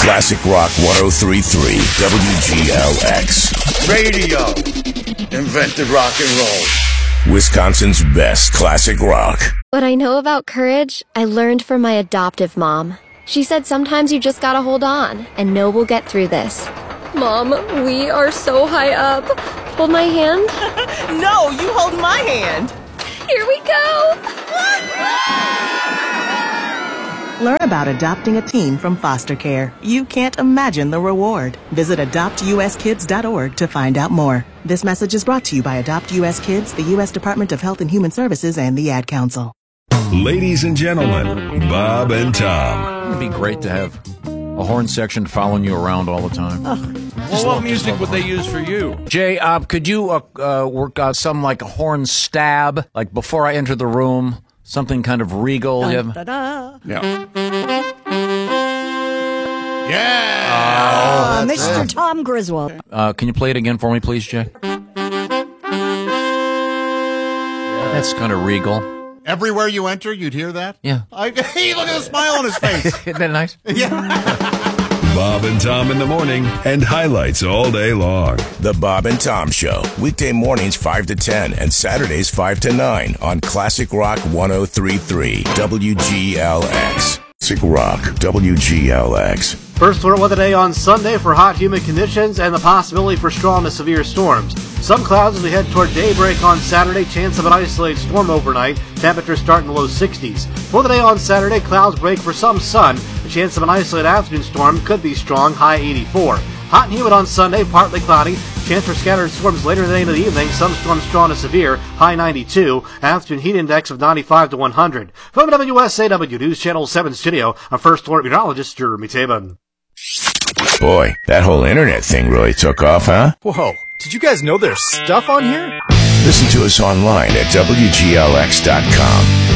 Classic Rock 103.3 WGLX. Radio invented rock and roll. Wisconsin's best classic rock. What I know about courage, I learned from my adoptive mom. She said sometimes you just gotta hold on and know we'll get through this. Mom, we are so high up. Hold my hand. No, you hold my hand. Here we go. Learn about adopting a teen from foster care. You can't imagine the reward. Visit adoptuskids.org to find out more. This message is brought to you by Adopt US Kids, the U.S. Department of Health and Human Services, and the Ad Council. Ladies and gentlemen, Bob and Tom. It'd be great to have a horn section following you around all the time. Well, what music would they use for you? Jay, could you work out some like a horn stab, like before I enter the room? Something kind of regal. Dun, da, da. Yeah. Mr. Tom Griswold. Can you play it again for me, please, Jay? That's kind of regal. Everywhere you enter, you'd hear that? Yeah. Hey, look at the smile on his face. Isn't that nice? Yeah. Bob and Tom in the morning and highlights all day long. The Bob and Tom Show. Weekday mornings 5 to 10 and Saturdays 5 to 9 on Classic Rock 103.3 WGLX. Classic Rock WGLX. First alert weather day on Sunday for hot, humid conditions and the possibility for strong to severe storms. Some clouds as we head toward daybreak on Saturday. Chance of an isolated storm overnight. Temperatures start in the low 60s. For the day on Saturday, clouds break for some sun. The chance of an isolated afternoon storm could be strong, high 84. Hot and humid on Sunday, partly cloudy. Chance for scattered storms later in the day into the evening. Some storms strong to severe, high 92. Afternoon heat index of 95 to 100. From WSAW News Channel 7 studio, I'm First Alert meteorologist Jeremy Tabin. Boy, that whole internet thing really took off, huh? Whoa, did you guys know there's stuff on here? Listen to us online at WGLX.com.